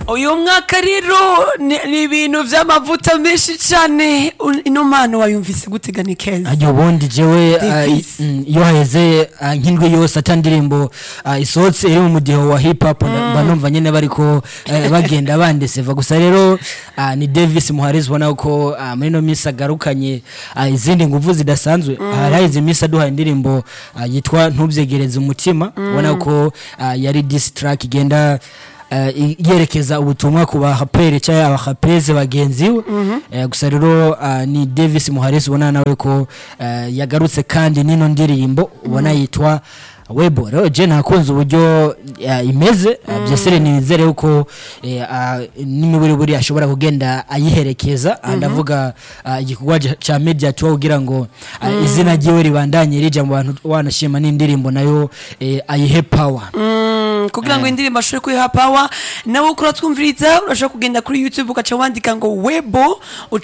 uyu mwaka rero ni ibintu vy'amavuta menshi cane. Ino mpano wayumvise gutega ni keza ajya ubundi jewe iyo haheze nk'indwi yose atandirimbo isohotse iri mu mudiho wa hip hop banumva nyene bariko bagenda bandeseva gusa rero ni Davis Muharizi ubona ko muri no misa garukanye izindi nguvu zidasanzwe harahize misa duha indirimbo yitwa ntubyegereze umutima ubona ko yari diss track igenda yerekeza ubutumwa ku bahapere cyangwa abahapeze bagenzi we gusa rero ni Davis Muharizi ubona nawe ko yagarutse kandi nino ndirimbo ubona yitwa Webo. Rero je nakunze uburyo imeze byesere nizere uko n'imiburi ashobora kugenda ayiherekeza ndavuga igikorwa cha media cyo kugira ngo izina giwe ribandanye rije mu bantu wanashima n'indirimbo nayo ayihe power kugira ngo indirimbo ashobore kwiha power. Nawe ukora twumviriza urashaka kugenda kuri YouTube ukaca wandika ngo Webo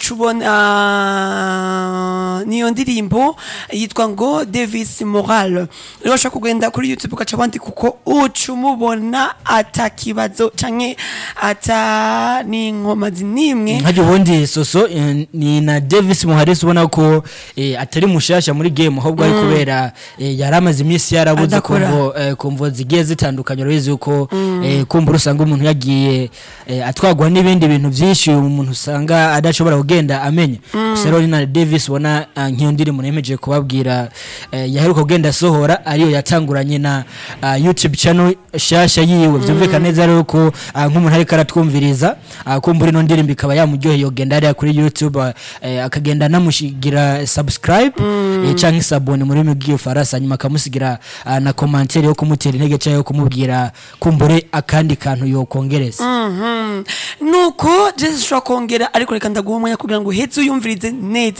ucubona niyo ndirimbo yitwa ngo Davis Moral. Rero urashaka kugenda kuri YouTube ukaca wandika uko ucumubona atakibazo canke ata ni ngoma zinimwe. Haje ubundi soso ni na Davis Muharizi ubona ko atari mushasha muri game ahubwo ari kubera yaramaze imisi yarabuze kumvo zigiye zitandukanye rweze uko kumbura usanga umuntu yagiye atwagwa n'ibindi bintu byinshi umuntu usanga adashobora kugenda amenya. Gusa rero na Davis ubona nk'iyo ndirimbo nemeje kubabwira yaheruka kugenda sohora ariyo yatanguranye na YouTube channel shasha yiwe byumvikana neza rero ko nk'umuntu ari karatwumviriza kumbura ino ndirimbo ikaba yamuryoheye yogenda ari kuri YouTube akagenda namushigira subscribe cyangwa sabone muri mubwiyo farasa nyuma akamusigira na commentaire yo kumutera intege cyangwa yo kumubwira kumbure akandi kantu yo kongereza nuko Jesus shokongera ariko reka ndaguha umwanya kugira ngo heze uyumvirize neza